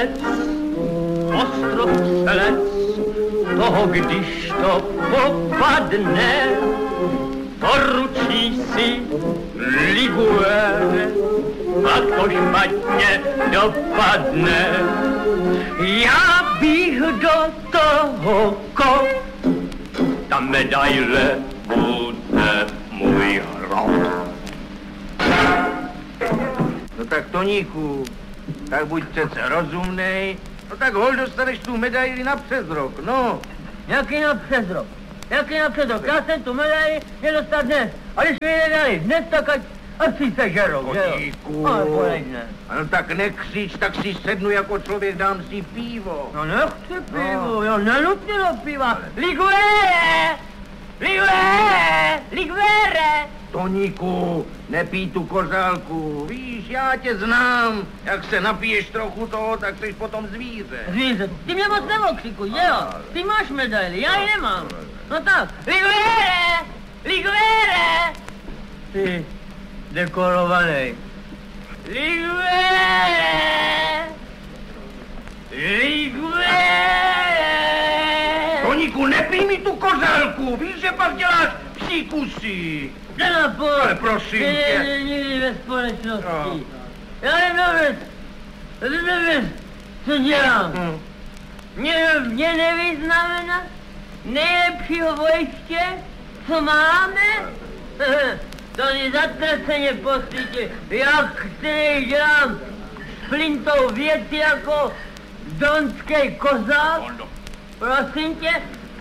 střelec, ostrovstřelec, toho když to popadne, poručí si Liguere, a to špatně dopadne. Já bych do toho kop, ta medaile bude můj hrob. No tak Toníku, tak buď přece rozumnej, no tak hol dostaneš tu medaili na přes rok, no. Jaký na přes rok? Jaký na přes rok? Já jsem tu medaili měl dostat dnes. A když mi ji nedali dnes, tak ať si sežerou, že jo? Toníku. Ale poleďne. Ano tak nekřič, tak si sednu jako člověk, dám si pivo. No nechci pivo, jo, nenutně do piva. Liguere! Liguere! Liguere! Toníku, nepij tu kořálku, víš, já tě znám, jak se napiješ trochu toho, tak jsi potom zvíře. Zvíře, ty mě moc neokřikuj, že jo? Ty máš medaili, já ji nemám. No tak, Liguere! Liguere! Ty dekorovanej. Liguere! Liguere! Toníku, nepij mi tu kořálku, víš, že pak děláš psí kusy. Nenapoj! Ale prosím tě. Nikdy ve společnosti. No. Já nevím, co dělám. Mě nevyznamená nejlepšího bojiště, co máme? Tady zatraceně po světě, jak který dělám s flintou věci jako donský kozák. Prosím tě,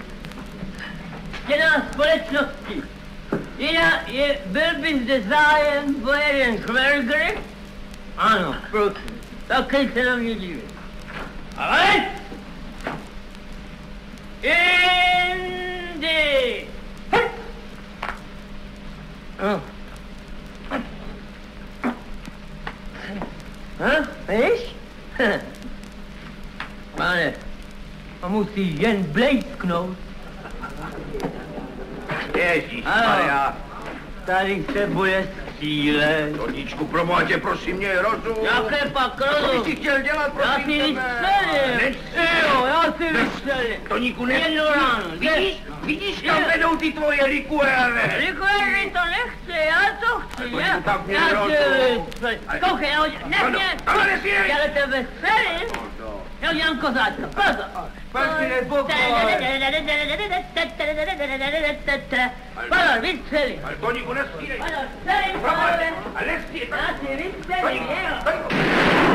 dělá společnosti. Byl by zde zájem o jeden švergr? Ano, prosím, taky se na mě dívej. Ale! Indy! No. Víš? Pane, to musí jen blejsknout. Ježišmarja. Tady se bude střílet. Toníčku, proboha tě, prosím mě, rozum. Jaké pak Co rozum? bys si chtěl dělat, Já prosím si tebe? vystřelím. Jo, já si vystřelím. Toníku, Jedno ráno. Vidíš, kam vedou ty tvoje likuéry? Likuéry to nechci, já to chci. Já tak mě si rozum. vystřelím. Koukej, nech mě. Ale nesmírej. Já tebe střelím. Já udělám kozáčka, pozor. Pastine, pokoj. Pozor, vystřelím. Ale Toníku, nesmírej. Pozor, střelím. Ale nesmírej. Já si vystřelím, jo. Toníku.